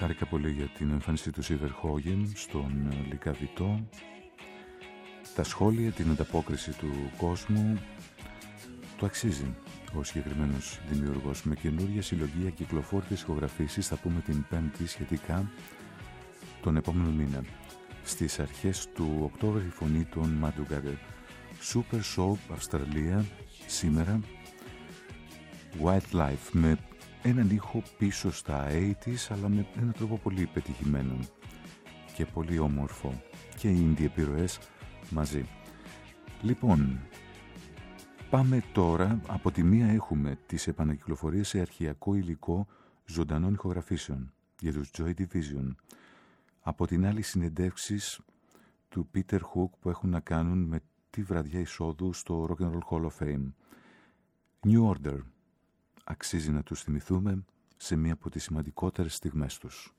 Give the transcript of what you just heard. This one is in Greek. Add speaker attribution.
Speaker 1: Χάρηκα πολύ για την εμφάνιση του Σίβερ Χόγεν στον Λικαβητό, τα σχόλια, την ανταπόκριση του κόσμου. Το αξίζει ο συγκεκριμένος δημιουργός. Με καινούργια συλλογή κυκλοφόρητες ηχογραφήσεις θα πούμε την Πέμπτη σχετικά τον επόμενο μήνα. Στις αρχές του Οκτώβρη η φωνή των Madrugada. Super Soap Αυστραλία σήμερα. Wildlife με έναν ήχο πίσω στα 80's αλλά με έναν τρόπο πολύ πετυχημένο και πολύ όμορφο και οι indie επιρροές μαζί. Λοιπόν, πάμε τώρα. Από τη μία έχουμε τις επανακυκλοφορίες σε αρχαιακό υλικό ζωντανών ηχογραφήσεων για τους Joy Division. Από την άλλη συνεντεύξεις του Peter Hook που έχουν να κάνουν με τη βραδιά εισόδου στο Rock and Roll Hall of Fame. New Order. Αξίζει να τους θυμηθούμε σε μία από τις σημαντικότερες στιγμές τους.